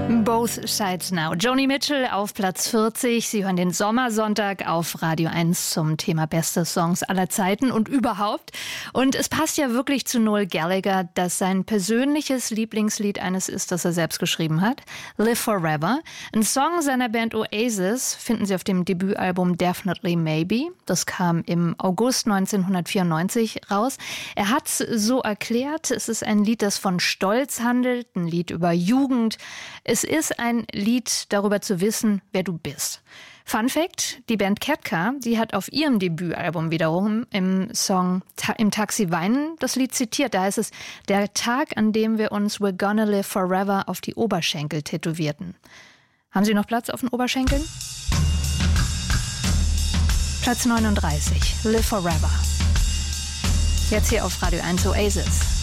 Both Sides Now. Joni Mitchell auf Platz 40. Sie hören den Sommersonntag auf Radio 1 zum Thema beste Songs aller Zeiten und überhaupt. Und es passt ja wirklich zu Noel Gallagher, dass sein persönliches Lieblingslied eines ist, das er selbst geschrieben hat. Live Forever. Ein Song seiner Band Oasis finden Sie auf dem Debütalbum Definitely Maybe. Das kam im August 1994 raus. Er hat es so erklärt, es ist ein Lied, das von Stolz handelt, ein Lied über Jugend. Es ist ein Lied darüber zu wissen, wer du bist. Fun Fact, die Band Ketka, die hat auf ihrem Debütalbum wiederum im Song Im Taxi weinen das Lied zitiert. Da heißt es, der Tag, an dem wir uns We're Gonna Live Forever auf die Oberschenkel tätowierten. Haben Sie noch Platz auf den Oberschenkeln? Platz 39, Live Forever. Jetzt hier auf Radio 1 Oasis.